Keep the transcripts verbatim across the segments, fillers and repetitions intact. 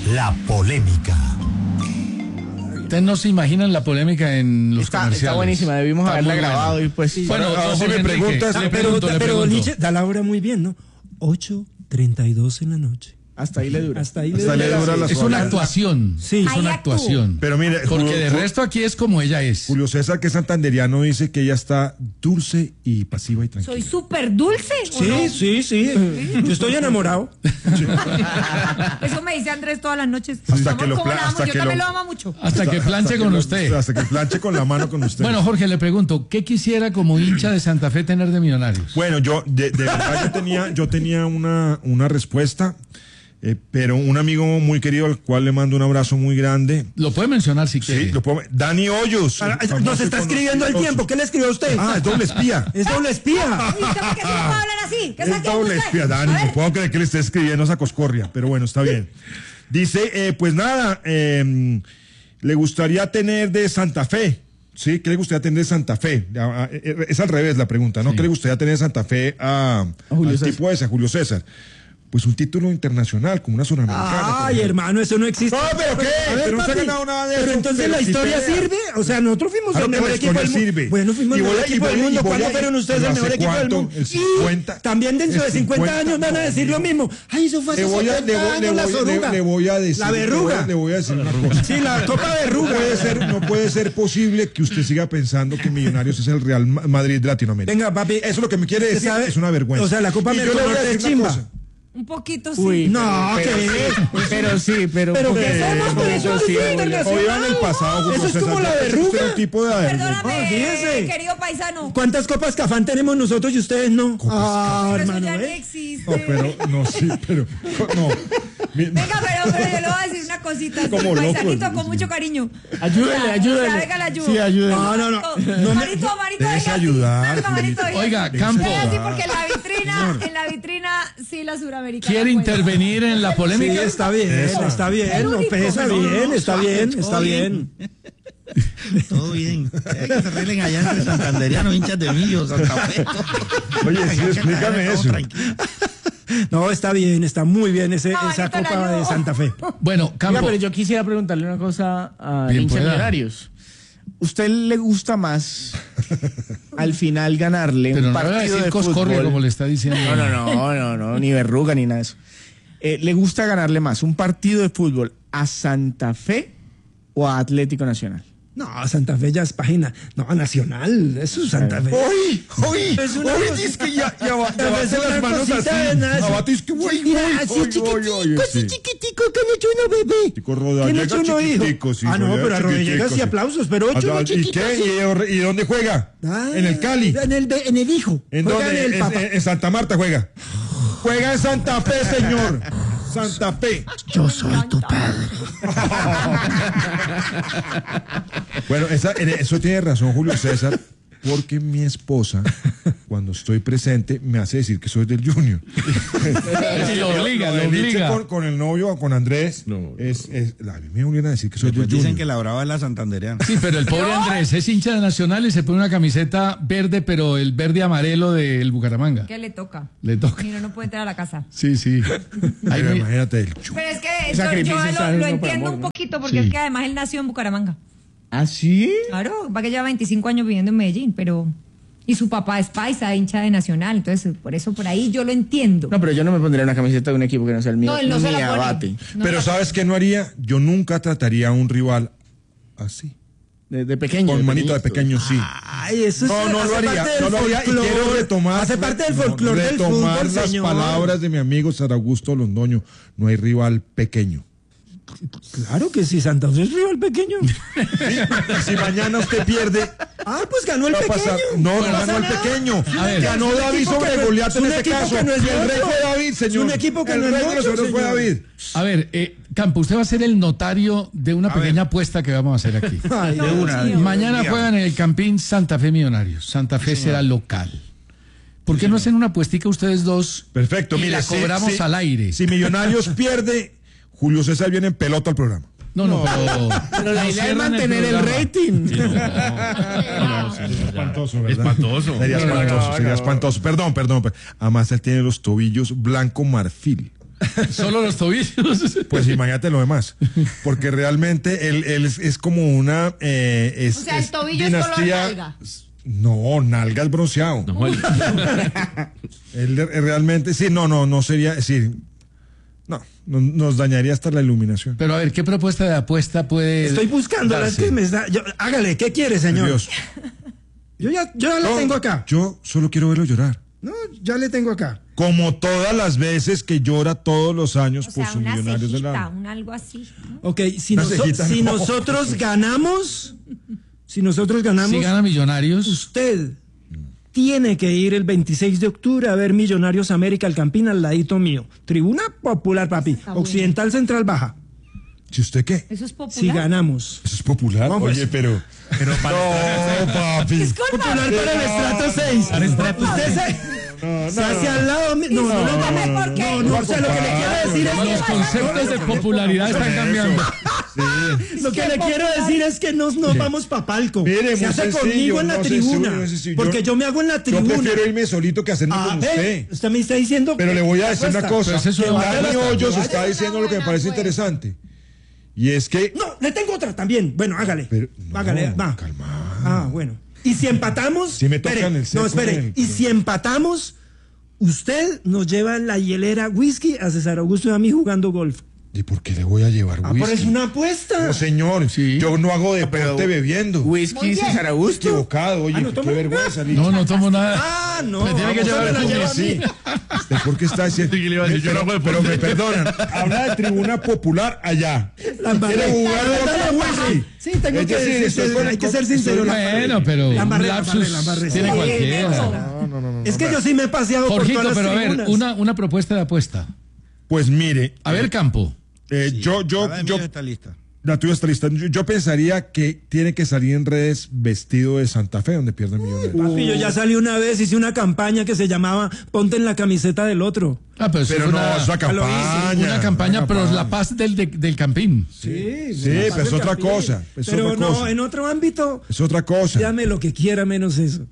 La polémica. Ustedes no se imaginan la polémica en los está, comerciales. Está buenísima, debimos está haberla grabado y pues sí. Bueno, Bueno, no, si Jorge me Enrique, preguntas, le pero- pregunto, le Pero pregunto. Nietzsche da la hora muy bien, ¿no? ocho treinta y dos en la noche. Hasta ahí le dura. Hasta ahí Hasta le le dura la Es una actuación. Sí. es Ahí una actúa. actuación. Pero mire, Porque Julio- de resto aquí es como ella es. Julio César, que es santanderiano, dice que ella está dulce y pasiva y tranquila. Soy súper dulce. ¿o Sí, no? sí, sí. Yo estoy enamorado. Eso me dice Andrés todas las noches. Hasta Amor, que lo ¿cómo pla- la amo? hasta Yo que también lo- lo amo mucho. Hasta que planche con lo- usted. Hasta que planche con la mano con usted. Bueno, Jorge, le pregunto, ¿qué quisiera como hincha de Santa Fe tener de Millonarios? Bueno, yo de, de verdad yo tenía, yo tenía una, una respuesta, eh, pero un amigo muy querido al cual le mando un abrazo muy grande. Lo puede mencionar si quiere. Sí, lo puedo, Dani Hoyos. Ah, famoso Nos y está escribiendo el conocido. tiempo. ¿Qué le escribió a usted? Ah, es doble espía. Es doble espía. ¿Y usted por qué se puede hablar así? ¿Qué está Es haciendo doble usted? espía, A Dani. ver. No puedo creer que le esté escribiendo esa coscorria, pero bueno, está bien. Dice, eh, pues nada, eh, le gustaría tener de Santa Fe. Sí, ¿qué le gustaría tener de Santa Fe? Ah, eh, Es al revés la pregunta, ¿no? Sí. ¿Qué le gustaría tener de Santa Fe a, A Julio al César. tipo ese, a Julio César? Pues un título internacional, como una suramericana. por Ay, ejemplo. hermano, eso no existe. No, pero ¿qué? A ver, Pero no se ha papi, ganado nada de Pero eso, entonces pero la sí historia pelea. sirve. O sea, nosotros fuimos Claro el que mejor la equipo del historia mundo. sirve. Bueno, fuimos Y el voy mejor a- y equipo voy del a- mundo. y voy ¿Cuándo a- fueron ustedes pero el mejor ¿hace equipo del cuánto? mundo? ¿El cincuenta? Y también dentro ¿El de cincuenta cincuenta? años van a decir lo mismo. Ay, eso fue hace Le voy a, le setenta voy, le años, la voy- le- soruga. le voy a decir. La le voy a- verruga. Le voy a decir una cosa. Sí, la copa No verruga. puede ser, no puede ser posible que usted siga pensando que Millonarios es el Real Ma- Madrid de Latinoamérica. Venga, papi. Eso es lo que me quiere ¿Usted decir, sabe? es una vergüenza. O sea, la Copa Y yo le voy a Merconorte decir es una chimba. cosa. Un poquito sí. Uy, No, pero, ¿qué? pero, pero sí, pero. Pero que pero- somos pero eso sí, sí, Julio. internacional. O iba en el pasado, Julio Eso es César, como la ya, usted verruga. es un tipo de... Perdóname, Ah, fíjese. querido paisano. ¿Cuántas copas Cafán tenemos nosotros y ustedes no? Ah, Pero eso hermano, ya no ¿eh? existe. No, pero, no, sí, pero, no. Mi- Venga, pero, pero yo le voy a decir una cosita. Como Como loco, paisanito, sí. con mucho cariño. Ayúdele, O sea, ayúdele. o sea, venga, la ayuda. Sí, ayúdele. No, no, no. No me- Marito, Marito, Déjese venga, ayudar, venga, Marito, venga. Oiga, Campo, Venga, sí, porque en la vitrina, en la vitrina, sí, la suramericana. ¿quiere cuenta. intervenir en la Sí, polémica? está bien, Eso. está bien, El no único. pesa No, bien, no, está bien, está bien. Todo bien. Eh, que se arreglen allá entre santanderianos, hinchas de Millos, Santa Fe. Oye, sí, explícame Todo eso. tranquilo. No, está bien, está muy bien ese, No, esa Anita, la Copa de ayudo. Santa Fe. Bueno, Oiga, Campo, pero yo quisiera preguntarle una cosa a Bien hincha pueda. Millonarios. ¿Usted le gusta más al final ganarle pero un no le voy a partido decir de coscorria fútbol? como le está diciendo. No, no, no, no, no, ni verruga ni nada de eso. Eh, ¿Le gusta ganarle más un partido de fútbol a Santa Fe o a Atlético Nacional? No, Santa Fe ya es página. No, nacional, eso es Santa Fe. ¡Uy! ¡Uy! Es una ¡Uy! cosa- Es que ya, ya, va- ya Es bate una las manos así. cosita de nada. Abate, es que uy, Mira, uy, así uy, uy, chiquitico, uy, así sí. chiquitico, que le hecho uno, bebé. Chico Roda, ¿Quién le llega hecho uno, hijo? chiquitico, sí, Ah, no, llega pero a Rodríguez chiquitico, y sí. aplausos, pero hecho uno Ah, ¿Y chiquito. qué? así. ¿Y, ¿Y dónde juega? Ah, ¿En el Cali? En el, de- en el hijo. ¿En Juega dónde? En el En, papá. en- en Santa Marta juega. Juega en Santa Fe, señor. Santa Fe. Yo soy tu padre. Bueno, esa- en eso tiene razón Julio César, porque mi esposa, cuando estoy presente, me hace decir que soy del Junior. Sí, lo obliga, lo de Nietzsche obliga. Con, con el novio o con Andrés, es, es, a mí me obligan a decir que soy Después del dicen Junior. que la brava es la santanderiana. Sí, pero el pobre Andrés es hincha de Nacional y se pone una camiseta verde, pero el verde amarelo del Bucaramanga. ¿Qué le toca? Le toca. Y no, no puede entrar a la casa. Sí, sí. Ahí Pero me- imagínate el Junior. Pero es que yo, Sacrificio yo está lo, lo uno por entiendo amor, un ¿no? poquito, porque Sí. es que además él nació en Bucaramanga. ¿Ah, sí? Claro, va que lleva veinticinco años viviendo en Medellín, pero... Y su papá es paisa, hincha de Nacional, entonces por eso por ahí yo lo entiendo. No, pero yo no me pondría una camiseta de un equipo que no sea el mío. No, él no se ni la pone. abate. No, Pero no. ¿sabes qué no haría? Yo nunca trataría a un rival así. De, de pequeño. Con manito de pequeñito. pequeño, sí. Ay, eso es No, no lo hace haría, parte del no lo haría y folclore. quiero retomar, Hace parte del no, folclore del retomar fútbol, las señor. palabras de mi amigo Sara Augusto Londoño. No hay rival pequeño. Claro que sí, Santa Fe es rival pequeño. Y si mañana usted pierde, Ah, pues ganó el ¿qué va a pequeño. pasar? No, no pasa ganó el nada. pequeño. A ver. Ganó Es un David equipo sobre que no- Goliat es en un este equipo caso. que no es Y el rey nuestro. fue David, señor. Es un equipo que el no es rey de nuestro, nosotros fue señor. David. A ver, eh, Campo, usted va a ser el notario de una pequeña apuesta que vamos a hacer aquí. Ay, No, de una, Dios mío. Mañana Dígame. juegan en el Campín Santa Fe Millonarios. Santa Fe será local. ¿Por qué no hacen una apuestica ustedes dos? Perfecto, Y mire, la si- cobramos si- al aire. Si Millonarios pierde, Julio César viene en pelota al programa. No, no, pero, Pero la no idea es cierran mantener el, programa. rating. Espantoso, ¿verdad? Espantoso. Sería No, no, espantoso, no, sería no. espantoso. Perdón, perdón. per- Además, él tiene los tobillos blanco marfil. Solo los tobillos. Pues imagínate lo demás. Porque realmente él, él es, es como una. Eh, es, O sea, el es tobillo es color nalga. No, nalga es bronceado. No, el- Él de- realmente, sí, no, no, no sería. Es decir, no, no- nos dañaría hasta la iluminación. Pero a ver, ¿qué propuesta de apuesta puede Estoy buscando las darse? que me está. yo- hágale, ¿qué quiere, señor? Dios. Yo ya, yo ya la No, tengo acá. Yo solo quiero verlo llorar. No, ya le tengo acá. Como todas las veces que llora todos los años O por sea, sus una millonarios del cejita, alma. un algo así. ¿no? Ok, si, Una noso- cejita, si no. nosotros ganamos, si nosotros ganamos, Si gana Millonarios, usted tiene que ir el veintiséis de octubre a ver Millonarios América, el Campín al ladito mío. Tribuna popular, papi. Está bueno. Occidental Central Baja. ¿Si usted qué? Eso es popular. Si ganamos. Eso es popular. No, pues. Oye, pero. Pero para No, papi. Disculpa. Popular para el estrato seis. Usted se, se hace al lado mío. No, no, no, no, Discúlpame, no, ¿por qué? no, no, o sea, lo que le quiero decir es los que conceptos de popularidad están cambiando. lo que le quiero decir es que nos, nos vamos pa' palco. Mire, se muy hace sencillo, conmigo en la no, tribuna. sencillo, sencillo. Porque yo me hago en la Yo tribuna. prefiero irme solito que hacerme Ah, con ve, usted. usted me está diciendo. Pero le voy a decir una apuesta. cosa. Pero eso Que no vale Dani bastante. Hoyos Vaya. está diciendo lo que me parece Buena, interesante. Y es que. No, le tengo otra también. Bueno, hágale. Pero, no, hágale, va. calmado. Ah, bueno. Y si empatamos. Si me tocan espere, el seco No, espere. en el- Y si empatamos, usted nos lleva en la hielera whisky a César Augusto y a mí jugando golf. ¿Y por qué le voy a llevar Ah, whisky? pero es una apuesta. No, señor. Sí. Yo no hago deporte bebiendo. Whisky César Augusto. Equivocado, oye, Ah, ¿no qué toma? vergüenza. No, no tomo nada. Ah, no. Me tiene que vamos, llevar me la el lleva a Sí. mí. ¿Usted por qué está diciendo? Sí, que le iba a decir, yo no pero, hago pero me deporte. perdonan. Habla de tribuna popular allá. La embarré. ¿Quiere jugar Dale, whisky? Sí, tengo Es que decir, decir, estoy con- hay que ser estoy- sincero. la Bueno, embarré. pero La un embarré, la lapsus embarré, la embarré. tiene Sí, cualquiera. no. No, no, no. Es que yo sí me he paseado por Jorgito, todas las pero a ver, tribunas. una, una propuesta de apuesta. Pues mire. A ver, Campo. eh, yo, yo, Cada yo, Emilio está lista. la tuya está lista. Yo, yo pensaría que tiene que salir en redes vestido de Santa Fe, donde pierde millones. Papi, yo ya salí una vez, hice una campaña que se llamaba Ponte en la camiseta del otro. Ah, pero, eso Pero es no, una, es una campaña. una campaña pro la paz del, de- del Campín. Sí, Sí, pero es otra cosa, es Pero otra no, cosa. en otro ámbito, Es otra cosa. llame lo que quiera menos eso.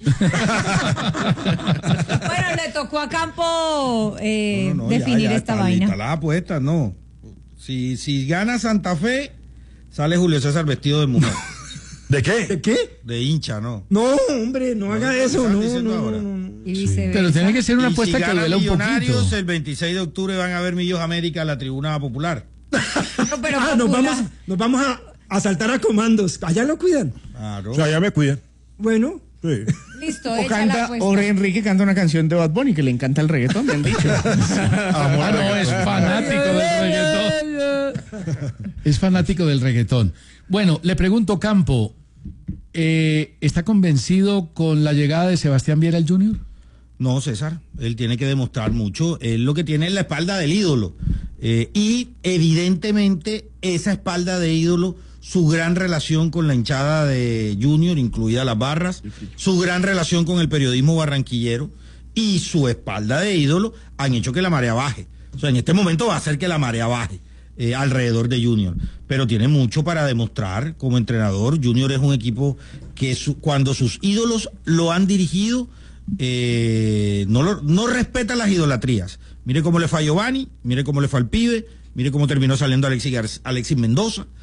Bueno, le tocó a Campo eh, No, no, ya, definir ya esta está vaina. lista la apuesta, no. Si, si gana Santa Fe, sale Julio César vestido de mujer. ¿De qué? ¿De qué? De hincha, ¿no? No, hombre, no haga eso. están No, diciendo no, ahora. no, no, no. Y viceversa. Pero tiene que ser una Y apuesta si que gana duela un Millonarios, poquito. el veintiséis de octubre van a ver Millos América en la tribuna popular. No, pero Ah, nos popular. vamos, nos vamos a, a saltar a comandos. Allá lo cuidan. Claro. O sea, ya me cuidan. Bueno, Sí. Listo, O, echa la canta, apuesta. o Enrique canta una canción de Bad Bunny que le encanta el reggaetón, me han dicho. Ah, no, es fanático del reggaetón. Es fanático del reggaetón. Bueno, le pregunto, Campo, eh, ¿está convencido con la llegada de Sebastián Viera al Junior? No, César, él tiene que demostrar mucho. Él lo que tiene es la espalda del ídolo. Eh, y evidentemente esa espalda de ídolo, su gran relación con la hinchada de Junior, incluida las barras, su gran relación con el periodismo barranquillero y su espalda de ídolo han hecho que la marea baje. O sea, en este momento va a hacer que la marea baje eh, alrededor de Junior. Pero tiene mucho para demostrar como entrenador. Junior es un equipo que su- cuando sus ídolos lo han dirigido, eh, no, lo- no respeta las idolatrías. Mire cómo le fue a Giovanni, mire cómo le fue al pibe, mire cómo terminó saliendo Alexis, Gar- Alexis Mendoza.